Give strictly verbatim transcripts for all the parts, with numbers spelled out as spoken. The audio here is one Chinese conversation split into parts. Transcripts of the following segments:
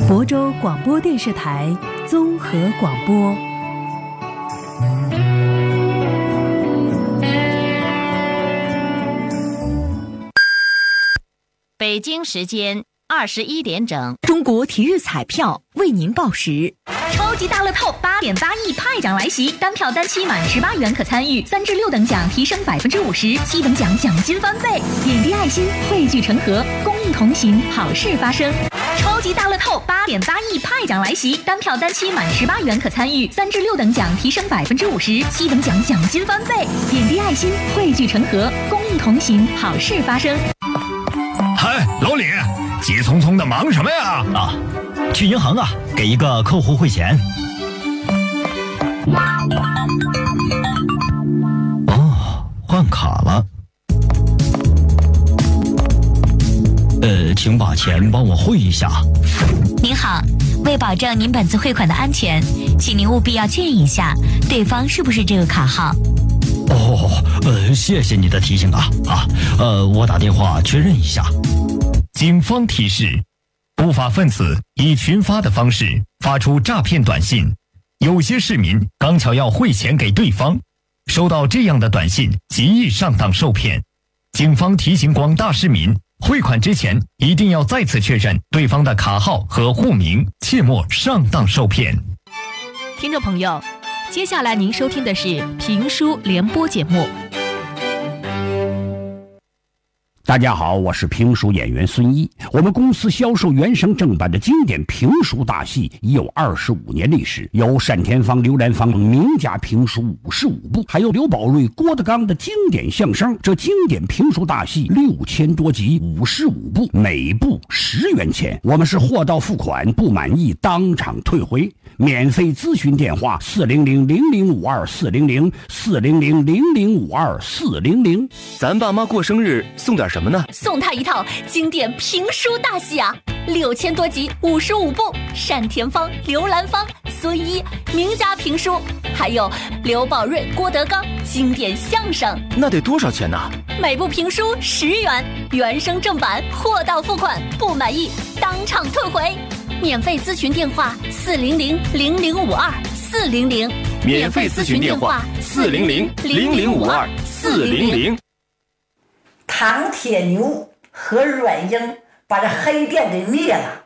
亳州广播电视台综合广播。 北京时间二十一点整， 中国体育彩票为您报时。 超级大乐透八点八亿派奖来袭，单票单期满十八元可参与，三至六等奖提升百分之五十，七等奖奖金翻倍，点滴爱心，汇聚成河，公益同行，好事发生。超级大乐透八点八亿派奖来袭，单票单期满十八元可参与，三至六等奖提升百分之五十，七等奖奖金翻倍，点滴爱心，汇聚成河，公益同行，好事发生。 嗨，老李，急匆匆的忙什么呀？ 啊，去银行啊，给一个客户汇钱。哦，换卡了。呃，请把钱帮我汇一下。 您好，为保证您本次汇款的安全，请您务必要确认一下对方是不是这个卡号。 哦，呃，谢谢你的提醒啊啊，呃，我打电话确认一下。 警方提示：不法分子以群发的方式发出诈骗短信，有些市民刚巧要汇钱给对方，收到这样的短信极易上当受骗。警方提醒广大市民，汇款之前一定要再次确认对方的卡号和户名，切莫上当受骗。 听众朋友，接下来您收听的是评书联播节目。 大家好，我是评书演员孙一。我们公司销售原声正版的经典评书大戏已有二十五年历史，有单田芳、刘兰芳名家评书五十五部，还有刘宝瑞、郭德纲的经典相声。这经典评书大戏六千多集，五十五部，每部十元钱。我们是货到付款，不满意当场退回。免费咨询电话：四零零零零五二四零零四零零零零五二四零零。 咱爸妈过生日送点什么呢？ 送他一套经典评书大戏啊，六千多集，五十五部，单田芳、刘兰芳、孙一名家评书，还有刘宝瑞、郭德纲经典相声。 那得多少钱呢？ 每部评书十元，原声正版，货到付款，不满意当场退回。免费咨询电话：四零零零零五二四零零。 免费咨询电话：四零零零零五二四零零。 唐铁牛和阮英把这黑店给灭了。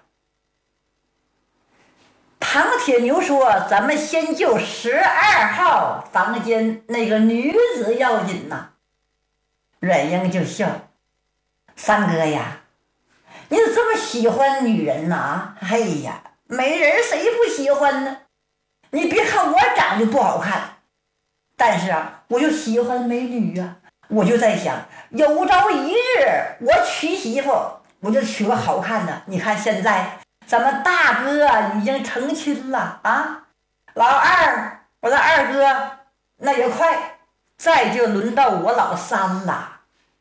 唐铁牛说：“咱们先救十二号房间那个女子要紧呐。”阮英就笑：“三哥呀，你怎么这么喜欢女人呢？哎呀，美人谁不喜欢呢？你别看我长得不好看，但是啊，我就喜欢美女啊。我就在想，有朝一日我娶媳妇，我就娶个好看的。你看现在咱们大哥已经成亲了啊，老二，我的二哥那也快，再就轮到我老三了。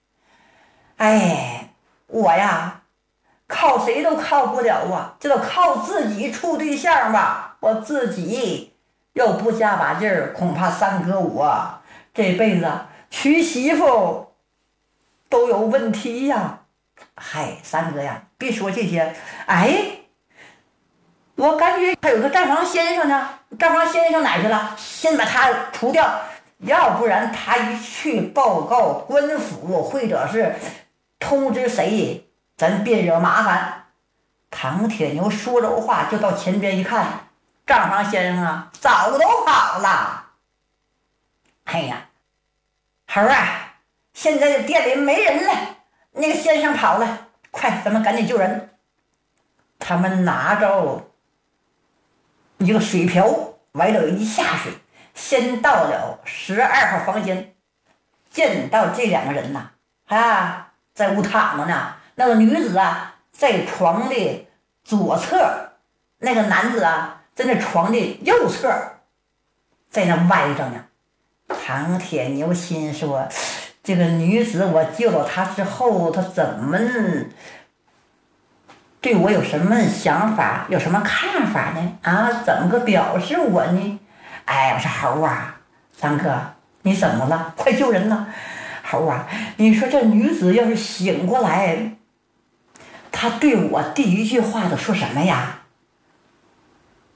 哎，我呀靠谁都靠不了啊，这都靠自己处对象吧。我自己要不加把劲儿，恐怕三哥我这辈子娶媳妇都有问题呀。嗨，三哥呀，别说这些，哎，我感觉还有个账房先生呢，账房先生哪去了？先把他除掉，要不然他一去报告官府，或者是通知谁，咱别惹麻烦。唐铁牛说着话就到前边一看，账房先生啊早都跑了。哎呀，猴啊，现在这店里没人了，那个先生跑了，快，咱们赶紧救人。他们拿着一个水瓢，围了一下水，先到了十二号房间，见到这两个人呐，啊，在屋躺着呢。那个女子啊，在床的左侧，那个男子啊，在那床的右侧，在那歪着呢。唐铁牛心说，这个女子我救了她之后，她怎么对我有什么想法，有什么看法呢？啊，怎么个表示我呢？哎，我说猴啊，三哥你怎么了？快救人呐！猴啊，你说这女子要是醒过来，她对我第一句话都说什么呀？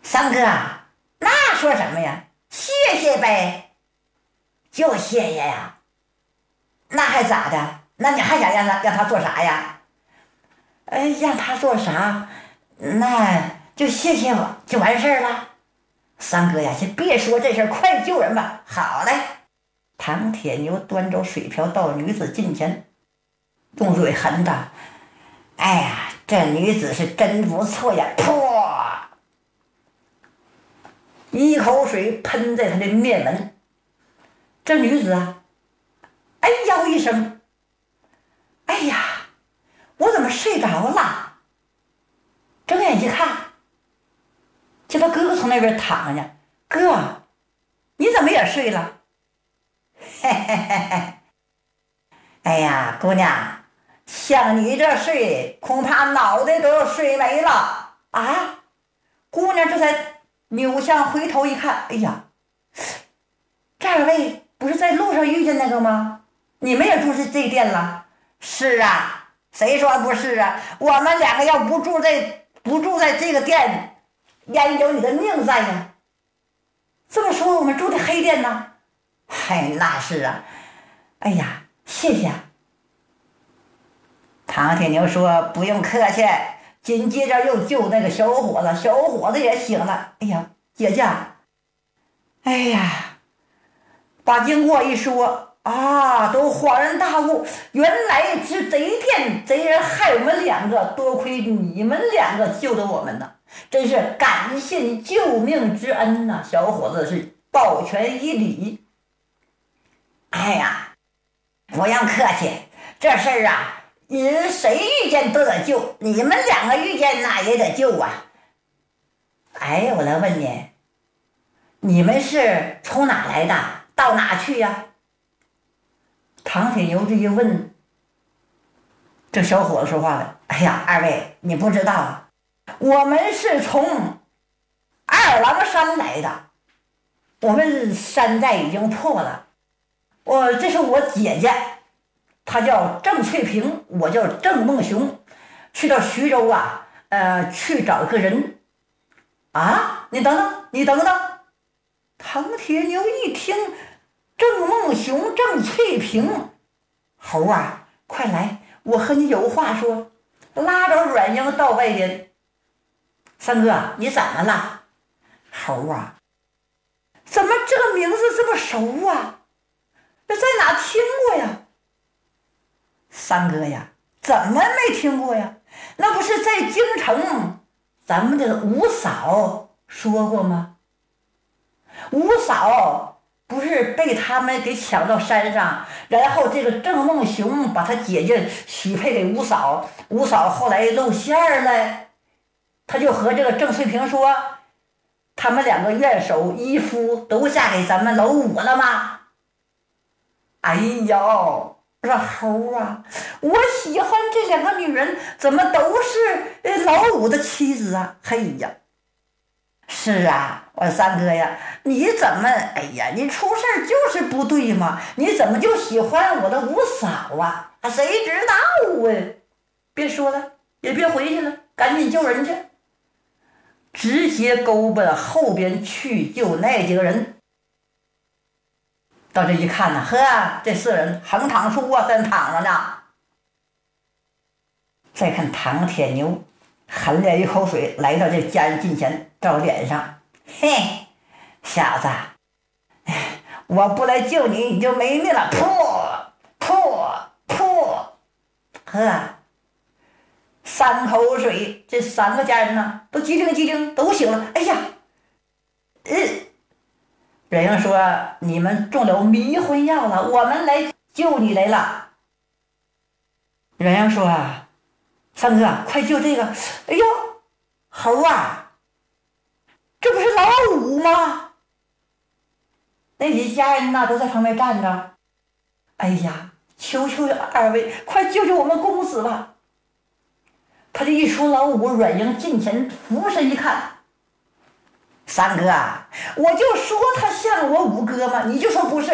三哥，那说什么呀？谢谢呗，就谢谢呀。那还咋的？那你还想让他让他做啥呀？哎，让他做啥？那就谢谢我就完事儿了。三哥呀，先别说这事儿，快救人吧。好嘞。唐铁牛端着水瓢到女子近前，用嘴含的。哎呀，这女子是真不错呀！噗，一口水喷在他的面门。这女子啊，哎呦一声，哎呀，我怎么睡着了？睁眼一看，就他哥哥从那边躺着。哥，你怎么也睡了？嘿嘿嘿嘿，哎呀，姑娘，像你这睡，恐怕脑袋都要睡没了啊！姑娘这才扭向回头一看，哎呀，这二位不是在路上遇见那个吗？你们也住这这店了？是啊，谁说不是啊？我们两个要不住在不住在这个店，焉有你的命在呀？这么说，我们住的黑店呢？嗨，那是啊。哎呀，谢谢。唐铁牛说不用客气，紧接着又救那个小伙子，小伙子也醒了。哎呀，姐姐，哎呀，把经过一说啊，都恍然大悟，原来是贼店贼人害我们两个，多亏你们两个救的我们呢，真是感谢你救命之恩呐！小伙子是抱拳一礼。哎呀，不用客气，这事儿啊，人谁遇见都得救，你们两个遇见那也得救啊。哎，我来问你，你们是从哪来的，到哪去呀？唐铁牛这一问，这小伙子说话了，哎呀，二位你不知道啊，我们是从二郎山来的，我们山寨已经破了。我这是我姐姐，她叫郑翠萍，我叫郑梦雄，去到徐州啊，呃，去找个人。啊，你等等，你等等。唐铁牛一听郑梦雄、郑翠萍，猴啊，快来，我和你有话说。拉着阮英到外边。三哥，你怎么了？猴啊，怎么这个名字这么熟啊？这在哪听过呀？三哥呀，怎么没听过呀？那不是在京城咱们的五嫂说过吗？五嫂不是被他们给抢到山上，然后这个郑梦雄把他姐姐许配给五嫂，五嫂后来露馅儿了，他就和这个郑翠萍说，他们两个愿手一夫都嫁给咱们老五了吗？哎呦，这猴啊，我喜欢这两个女人，怎么都是老五的妻子啊？嘿呀，是啊，我三哥呀，你怎么，哎呀，你出事就是不对嘛，你怎么就喜欢我的五嫂啊？谁知道啊？别说了，也别回去了，赶紧救人去，直接勾奔后边去救那几个人。到这一看呢，呵，这四人横躺竖卧在那躺着呢。再看唐铁牛含了一口水来到这家人近前，照脸上，嘿，小子，我不来救你你就没命了。噗噗噗，呵，三口水，这三个家人呢都机灵机灵都醒了。哎呀，呃人家说你们中了迷魂药了，我们来救你来了。人家说三哥，快救这个。哎呦，猴啊，这不是老五吗？那几家人呢都在旁边站着。哎呀，求求二位快救救我们公子吧。他这一说老五，阮英近前俯身一看，三哥，我就说他像我五哥吗？你就说不是。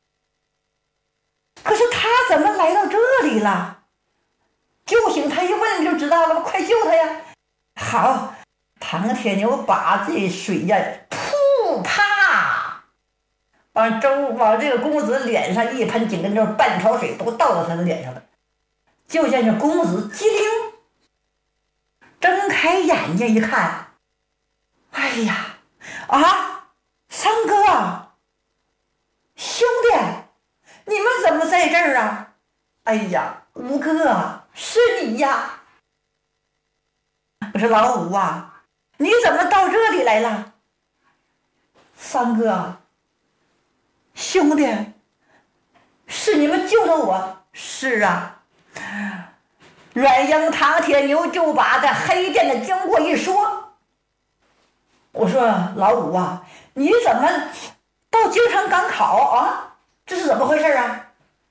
可是他怎么来到这里了？救醒他一问就知道了，快救他呀！好， 唐铁牛把这水呀，噗啪，往周往这个公子脸上一喷，紧跟着半瓢水都倒到他的脸上了。就见这公子机灵，睁开眼睛一看，哎呀，啊，三哥，兄弟，你们怎么在这儿啊？哎呀，五哥，是你呀！我说老五啊，你怎么到这里来了？三哥，兄弟，是你们救了我。是啊，阮英唐铁牛就把这黑店的经过一说。我说老五啊，你怎么到京城赶考啊？这是怎么回事啊？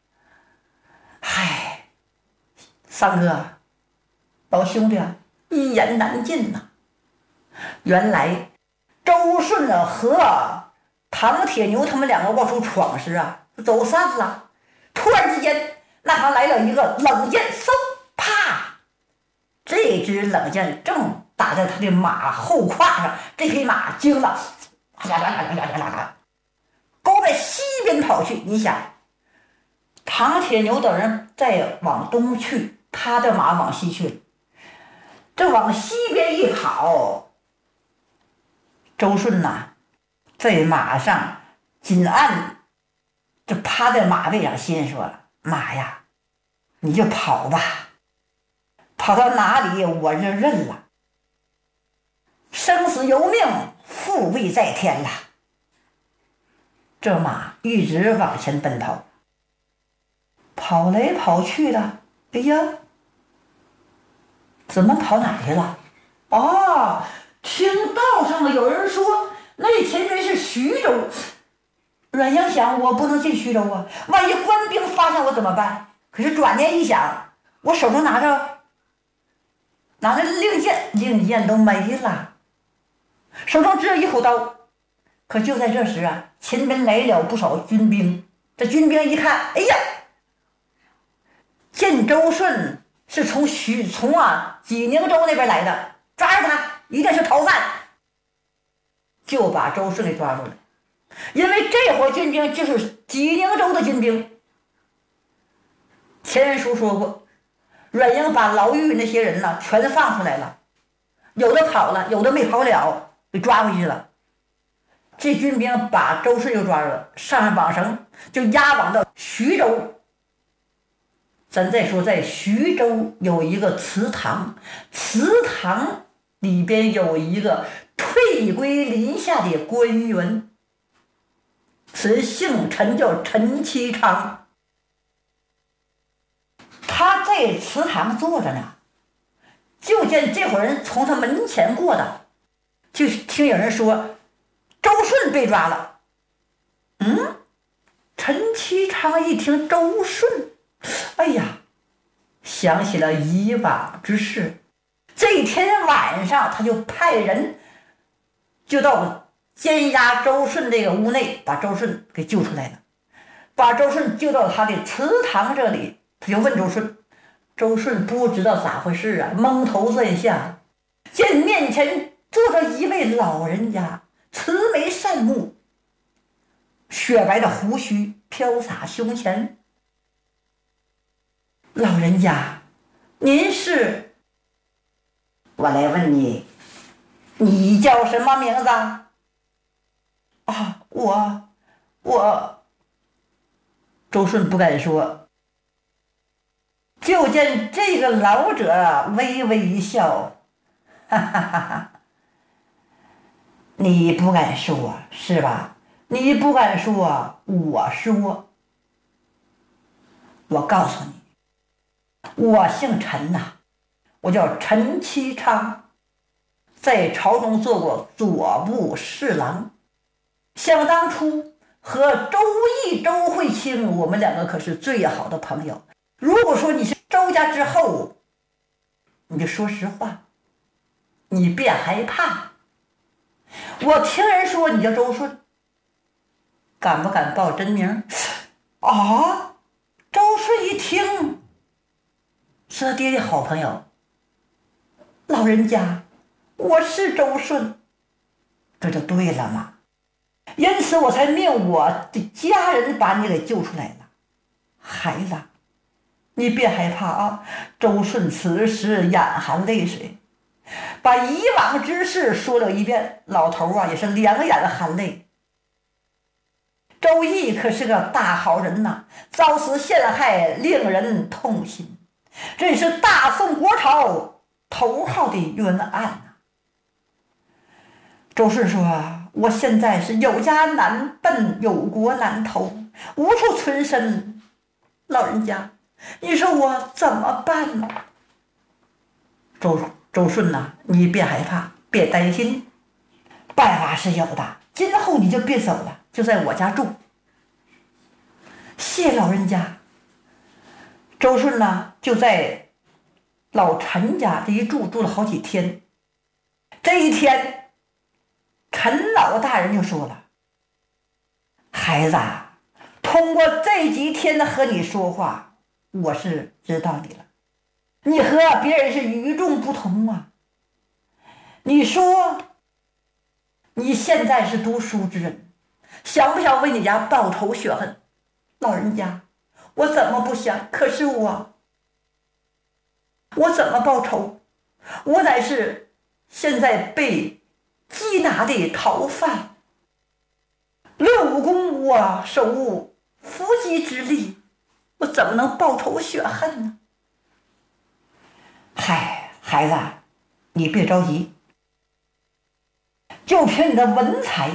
嗨，三哥，老兄弟啊，一言难尽呐、啊。原来周顺啊和唐铁牛他们两个往出闯时啊，走散了。突然之间，那旁来了一个冷箭，嗖，啪！这支冷箭正打在他的马后胯上，这匹马惊了，勾在西边跑去。你想，唐铁牛等人再往东去，他的马往西去了。这往西边一跑，周顺呐、啊，在马上紧按，就趴在马背上，心说：“妈呀，你就跑吧，跑到哪里我就认了，生死由命，富贵在天了。”这马一直往前奔跑，跑来跑去的，哎呀，怎么跑哪去了？哦，听道上有人说那前人是徐州。阮英想，我不能进徐州啊，万一官兵发现我怎么办？可是转念一想，我手中拿着拿着令箭，令箭都没了，手中只有一口刀。可就在这时啊，前边来了不少军兵。这军兵一看，哎呀，见周顺是从徐从啊济宁州那边来的，抓着他一定是逃犯，就把周顺给抓住了。因为这伙军兵就是济宁州的军兵。前人书说过，阮英把牢狱那些人呢全放出来了，有的跑了，有的没跑了，被抓回去了。这军兵把周顺又抓住了，上上绑绳，就押往到徐州。咱再说，在徐州有一个祠堂，祠堂里边有一个退归林下的官员，此人姓陈，叫陈其昌。他在祠堂坐着呢，就见这伙人从他门前过的，就听有人说周顺被抓了。嗯，陈其昌一听周顺，哎呀，想起了以往之事。这天晚上他就派人就到监押周顺这个屋内，把周顺给救出来了，把周顺救到他的祠堂这里。他就问周顺，周顺不知道咋回事啊，蒙头乱象，见面前坐着一位老人家，慈眉善目，雪白的胡须飘洒胸前。老人家，您是？我来问你，你叫什么名字啊？啊，我我周顺不敢说。就见这个老者微微一笑，哈哈哈哈，你不敢说是吧？你不敢说，我说。我告诉你，我姓陈呐、啊，我叫陈其昌，在朝中做过左部侍郎。想当初和周易、周慧清，我们两个可是最好的朋友。如果说你是周家之后，你就说实话，你别害怕。我听人说你叫周顺，敢不敢报真名？啊，周顺一听，是他爹的好朋友。老人家， 我是周顺，这就对了嘛。因此我才命我的家人把你给救出来了。孩子，你别害怕啊！周顺此时眼含泪水，把以往之事说了一遍。老头啊，也是两眼含泪。周毅可是个大好人呐，遭此陷害，令人痛心，这是大宋国朝头号的冤案呐。周顺说：“我现在是有家难奔，有国难投，无处存身。老人家，你说我怎么办呢？”周周顺呐、啊，你别害怕，别担心，办法是有的。今后你就别走了，就在我家住。谢老人家。周顺呢、啊，就在老陈家这一住，住了好几天。这一天，陈老大人就说了：“孩子，通过这几天的和你说话，我是知道你了。你和别人是与众不同啊。你说你现在是读书之人，想不想为你家报仇雪恨？老人家，我怎么不想？可是我我怎么报仇？我乃是现在被缉拿的逃犯，论武功我手无缚鸡之力，我怎么能报仇雪恨呢？嗨，孩子，你别着急，就凭你的文采，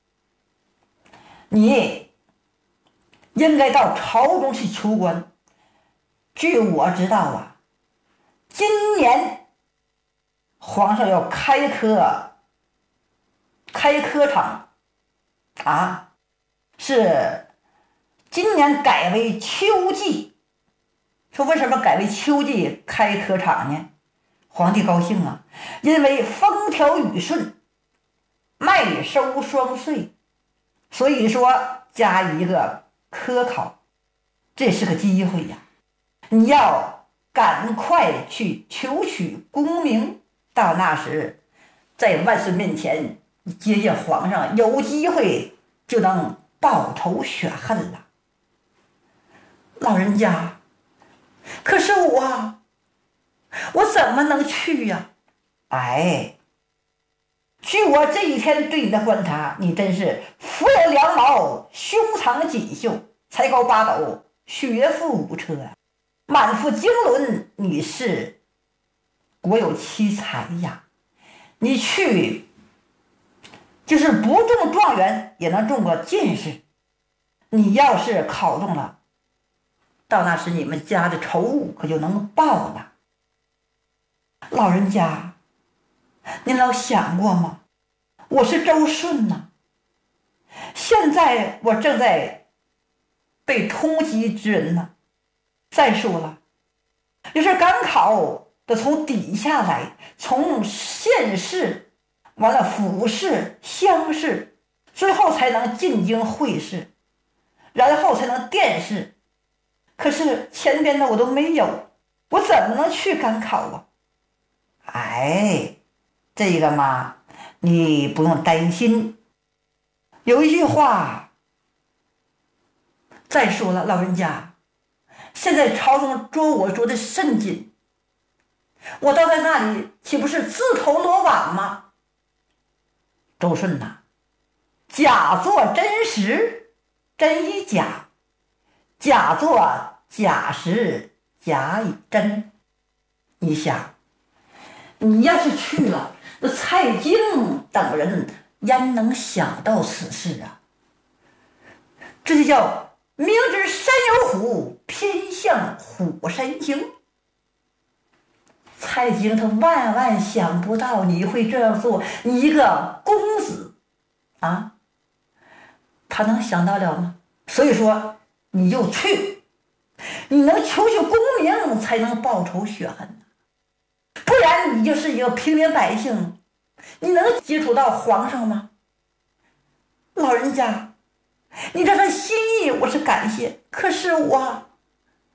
你应该到朝中去求官。据我知道啊，今年皇上要开科开科场啊，是今年改为秋季。说为什么改为秋季开科场呢？皇帝高兴啊，因为风调雨顺，麦收双穗，所以说加一个科考，这是个机会呀。你要赶快去求取功名，到那时在万岁面前接见皇上，有机会就能报仇雪恨了。老人家，可是我我怎么能去呀？哎，据我这一天对你的观察，你真是腹有两毛，胸藏锦绣，才高八斗，学富五车，满腹经纶，你是国有奇才呀！你去就是不中状元也能中个进士，你要是考中了，到那时你们家的仇可就能报了。老人家，您老想过吗？我是周顺呐、啊，现在我正在被通缉之人呢。再说了，要是赶考得从底下来，从县市完了府市、乡试，最后才能进京会试，然后才能殿试。可是前边的我都没有，我怎么能去赶考啊？哎，这个嘛，你不用担心。有一句话，再说了，老人家，现在朝中捉我捉的甚紧，我倒在那里岂不是自投罗网吗？周顺呐、啊，假作真实，真以假；假作假实，假以真。你想，你要是去了，那蔡京等人焉能想到此事啊？这就叫明知山有虎，偏向虎山行。蔡京他万万想不到你会这样做，你一个公子啊，他能想到了吗？所以说你就去，你能求取功名，才能报仇雪恨，不然你就是一个平民百姓，你能接触到皇上吗？老人家，你这份心意我是感谢，可是我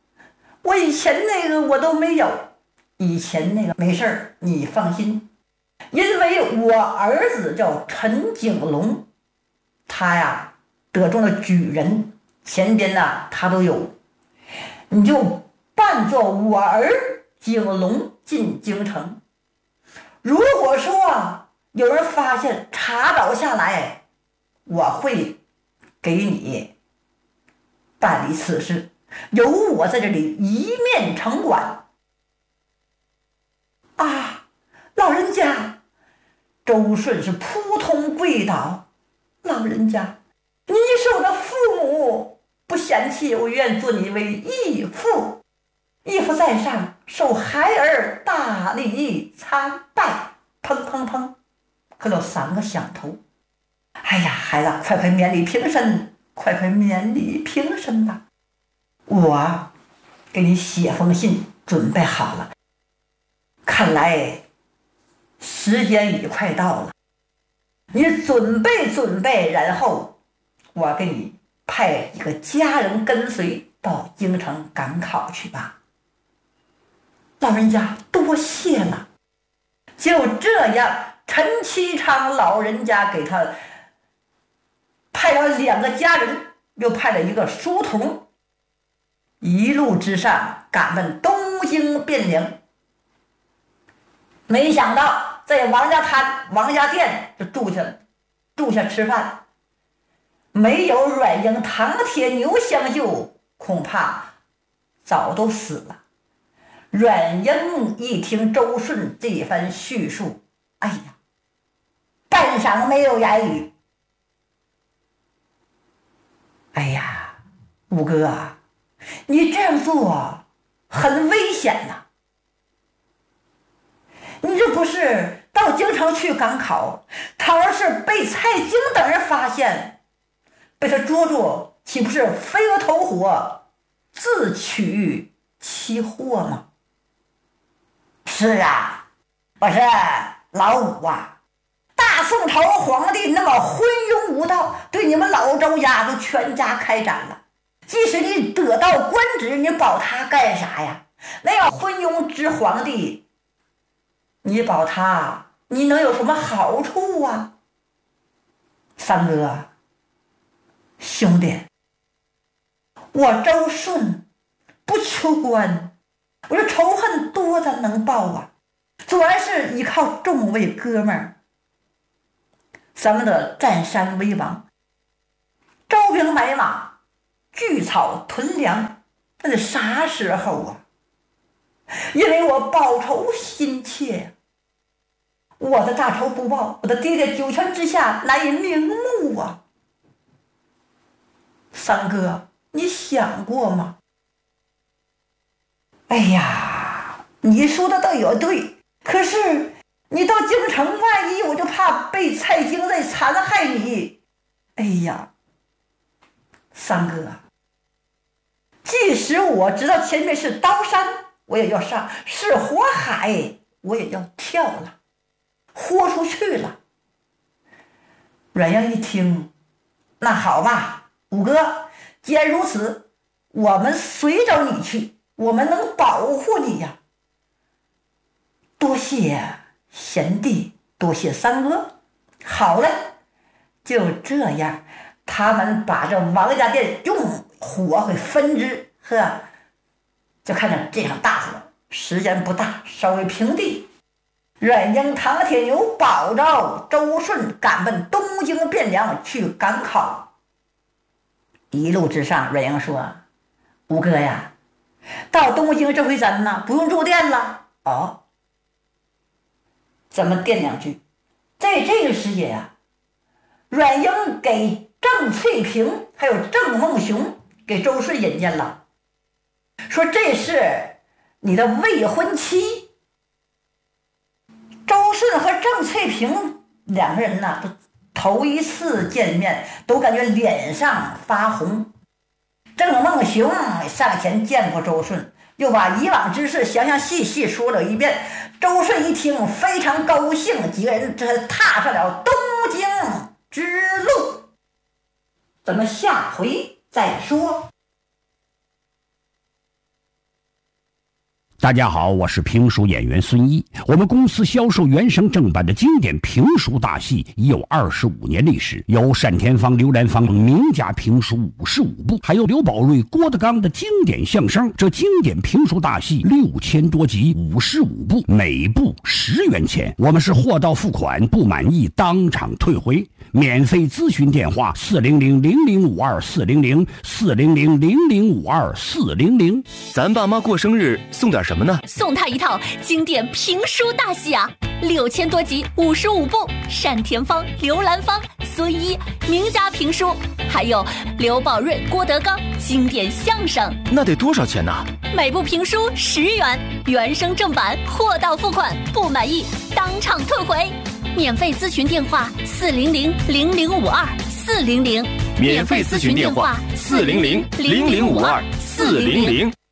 我以前那个我都没有。以前那个没事儿，你放心， 因为我儿子叫陈景龙，他呀得中了举人，前边呢他都有，你就扮作我儿景龙进京城。如果说有人发现查找下来，我会给你办理此事，由我在这里一面城管。啊，老人家，周顺是扑通跪倒，老人家，你是我的父母，不嫌弃，我愿做你为义父。义父在上，受孩儿大礼参拜。砰砰砰，磕了三个响头。哎呀，孩子，快快免礼平身，快快免礼平身吧。我给你写封信，准备好了。看来时间已快到了，你准备准备，然后我给你派一个家人跟随到京城赶考去吧。老人家多谢了。就这样，陈其昌老人家给他派了两个家人，又派了一个书童，一路之上赶奔东京汴梁。没想到在王家滩、王家店就住下了，住下吃饭。没有阮英、唐铁牛相救，恐怕早都死了。阮英一听周顺这番叙述，哎呀，半晌没有言语。哎呀，五哥啊，你这样做很危险呐、啊！你这不是到京城去赶考，倘若是被蔡京等人发现，被他捉住，岂不是飞蛾投火，自取其祸吗？是啊，我是老五啊。大宋朝皇帝那么昏庸无道，对你们老周家都全家开展了。即使你得到官职，你保他干啥呀？那样昏庸之皇帝，你保他，你能有什么好处啊？三哥，兄弟，我周顺不求官，我这仇恨多咱能报啊，主要是依靠众位哥们儿，咱们的占山为王，招兵买马，聚草屯粮，那是啥时候啊？因为我报仇心切，我的大仇不报，我的爹爹九泉之下难以瞑目啊！三哥，你想过吗？哎呀，你说的倒也对，可是你到京城，万一我就怕被蔡京再残害你。哎呀，三哥，即使我知道前面是刀山，我也要上；是火海，我也要跳了，豁出去了。阮英一听，那好吧，五哥，既然如此，我们随着你去，我们能保护你呀。多谢贤弟，多谢三哥。好嘞，就这样，他们把这王家店用火会分支，呵，就看着这场大火时间不大，稍微平地。阮英、唐铁牛保着周顺赶奔东京汴梁去赶考。一路之上，阮英说：“吴哥呀，到东京这回咱呢不用住店了哦，咱们垫两句。”在这个时节呀、啊，阮英给郑翠萍还有郑梦熊给周顺引荐了，说这是你的未婚妻。周顺和郑翠萍两个人呢，都头一次见面，都感觉脸上发红。郑梦熊上前见过周顺，又把以往之事详详细细说了一遍。周顺一听非常高兴，几个人这踏上了东京之路。咱们下回再说。 大家好，我是评书演员孙一。我们公司销售原声正版的经典评书大戏已有二十五年历史，有单田芳、刘兰芳等名家评书五十五部，还有刘宝瑞、郭德纲的经典相声。这经典评书大戏六千多集，五十五部，每部十元钱。我们是货到付款，不满意当场退回。免费咨询电话：四零零零零五二四零零四零零零零五二四零零。 咱爸妈过生日送点什么呢？ 送他一套经典评书大戏啊，六千多集，五十五部，单田芳、刘兰芳、孙一名家评书，还有刘宝瑞、郭德纲经典相声。 那得多少钱呢？ 每部评书十元，原声正版，货到付款，不满意当场退回。免费咨询电话：四零零零零五二四零零。 免费咨询电话：四零零零零五二四零零。